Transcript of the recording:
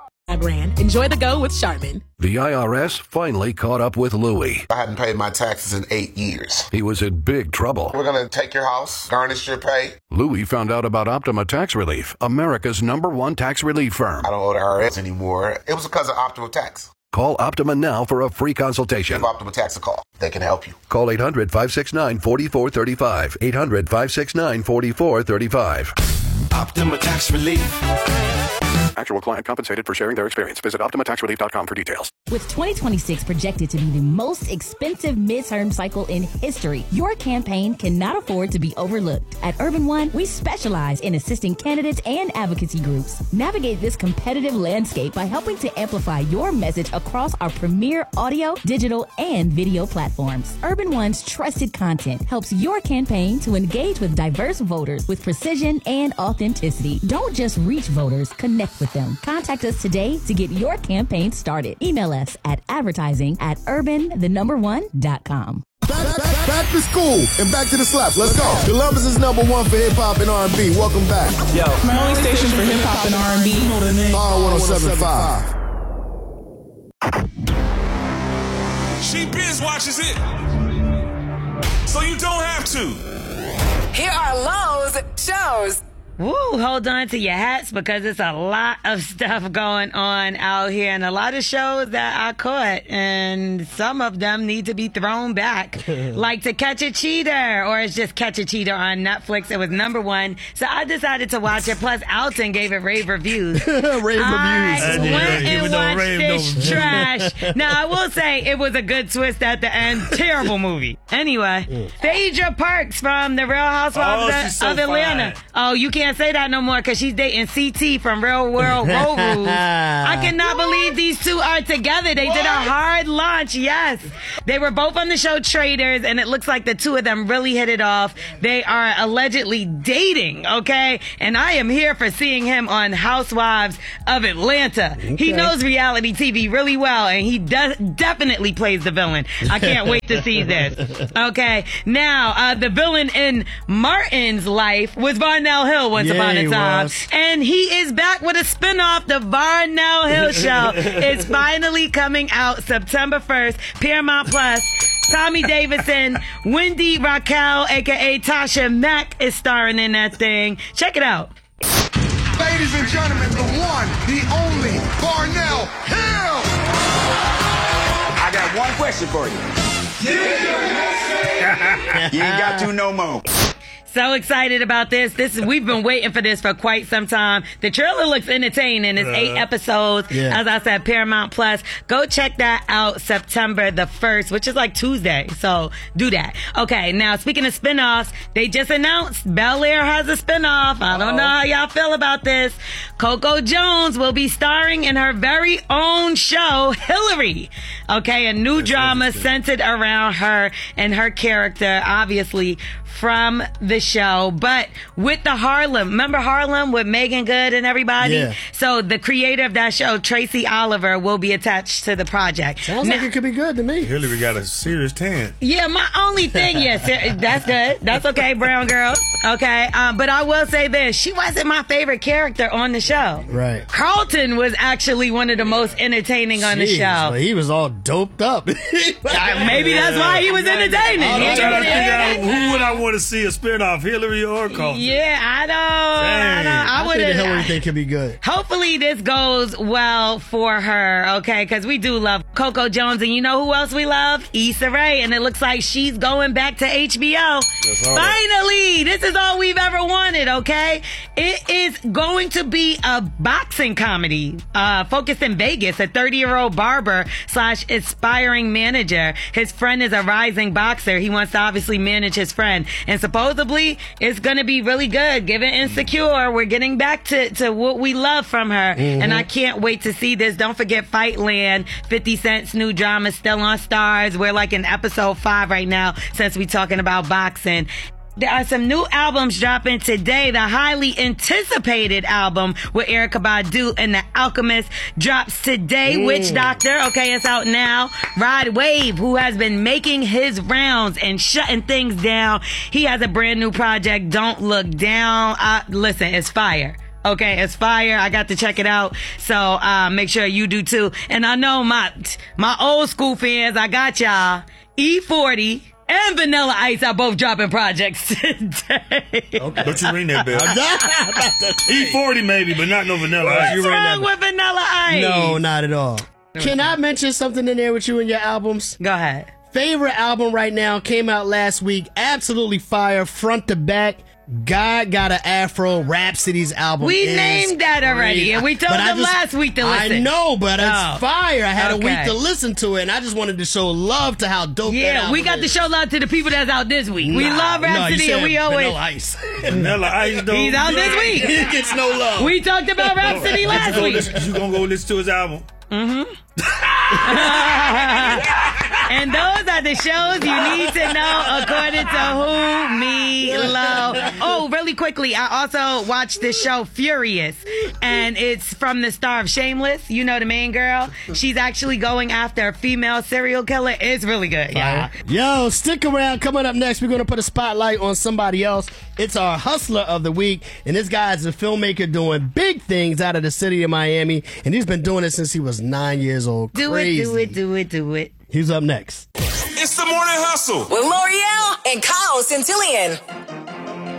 brand. Enjoy the go with Charmin. The IRS finally caught up with Louie. I hadn't paid my taxes in 8 years. He was in big trouble. We're going to take your house, garnish your pay. Louie found out about Optima Tax Relief, America's #1 tax relief firm. I don't owe the IRS anymore. It was because of Optima Tax. Call Optima now for a free consultation. Give Optima Tax a call. They can help you. Call 800-569-4435. 800-569-4435. Optima Tax Relief. Actual client compensated for sharing their experience. Visit OptimaTaxRelief.com for details. With 2026 projected to be the most expensive midterm cycle in history, your campaign cannot afford to be overlooked. At Urban One, we specialize in assisting candidates and advocacy groups navigate this competitive landscape by helping to amplify your message across our premier audio, digital, and video platforms. Urban One's trusted content helps your campaign to engage with diverse voters with precision and authenticity. Don't just reach voters, connect with them. Contact us today to get your campaign started. Email us at advertising@urban1.com. Back to school and back to the slaps. Let's go. Columbus is #1 for hip hop and R&B. Welcome back. Yo, my only station for hip hop and R&B. R1075. She binge watches it, so you don't have to. Here are Lowe's shows. Woo, hold on to your hats because it's a lot of stuff going on out here and a lot of shows that I caught, and some of them need to be thrown back. Like To Catch a Cheater, or it's just Catch a Cheater on Netflix. It was #1. So I decided to watch it. Plus, Alton gave it rave reviews. Rave reviews. I went and watched this trash. Now, I will say it was a good twist at the end. Terrible movie. Anyway, Phaedra Parks from The Real Housewives of Atlanta. Fine. Oh, you can't say that no more because she's dating CT from Real World Road Rules. I cannot believe these two are together. They did a hard launch. Yes. They were both on the show Traitors, and it looks like the two of them really hit it off. They are allegedly dating, okay? And I am here for seeing him on Housewives of Atlanta. Okay. He knows reality TV really well, and he definitely plays the villain. I can't wait to see this. Okay. Now, the villain in Martin's life was Varnell Hill once upon a time. And he is back with a spinoff. The Varnell Hill Show is finally coming out September 1st. Paramount Plus. Tommy Davidson, Wendy Raquel, a.k.a. Tasha Mack, is starring in that thing. Check it out. Ladies and gentlemen, the one, the only, Varnell Hill! I got one question for you. You ain't got to no more. So excited about this. We've been waiting for this for quite some time. The trailer looks entertaining. It's 8 episodes. Yeah. As I said, Paramount Plus. Go check that out September the 1st, which is like Tuesday. So do that. Okay, now speaking of spinoffs, they just announced Bel-Air has a spinoff. I don't know how y'all feel about this. Coco Jones will be starring in her very own show, Hillary. Okay, a new drama centered around her and her character, obviously, from the show, but with the Harlem. Remember Harlem with Megan Good and everybody? Yeah. So the creator of that show, Tracy Oliver, will be attached to the project. Sounds like it could be good to me. Hillary got a serious tan. Yeah, my only thing, yes, that's good. That's okay, brown girl. Okay, but I will say this. She wasn't my favorite character on the show. Right. Carlton was actually one of the most entertaining on the show. He was all doped up. Maybe that's why he was entertaining. I'm trying to figure out who would I want to see a spinoff, Hillary or Carlton? Yeah, I think the Hillary thing could be good. Hopefully this goes well for her, okay? Because we do love Coco Jones, and you know who else we love? Issa Rae, and it looks like she's going back to HBO. Finally! This is all we've ever wanted, okay? It is going to be a boxing comedy focused in Vegas. A 30-year-old barber / aspiring manager. His friend is a rising boxer. He wants to obviously manage his friend. And supposedly, it's going to be really good. Given Insecure, we're getting back to what we love from her. Mm-hmm. And I can't wait to see this. Don't forget Fightland, 50 Cent's new drama, still on Stars. We're like in episode 5 right now since we're talking about boxing. There are some new albums dropping today. The highly anticipated album with Erykah Badu and The Alchemist drops today. Witch Doctor, okay, it's out now. Rod Wave, who has been making his rounds and shutting things down. He has a brand new project, Don't Look Down. Listen, it's fire. Okay, it's fire. I got to check it out. So make sure you do too. And I know my old school fans, I got y'all. E40 and Vanilla Ice are both dropping projects today. Okay. Don't you ring that bell. E40 maybe, but not no Vanilla Ice. What's wrong with Vanilla Ice? No, not at all. Can I mention something in there with you and your albums? Go ahead. Favorite album right now came out last week. Absolutely fire, front to back. God Got an Afro, Rhapsody's album. We named that already, and we told them last week to listen. I know, but it's fire. I had a week Okay. to listen to it, and I just wanted to show love to how dope that album we got is. to show love to the people that's out this week. We love Rhapsody, and we always... Vanilla Ice. Vanilla Ice, though. He's out this week. He gets no love. We talked about Rhapsody last week. You gonna go listen to his album? Mm-hmm. And those are the shows you need to know according to Who Me Lo. Oh, really quickly, I also watched the show Furious, and it's from the star of Shameless. You know the main girl. She's actually going after a female serial killer. It's really good, yeah. Yo, stick around. Coming up next, we're going to put a spotlight on somebody else. It's our Hustler of the Week, and this guy is a filmmaker doing big things out of the city of Miami, and he's been doing it since he was 9 years old. Do it. He's up next. It's the Morning Hustle with L'Oreal and Kyle Centillion.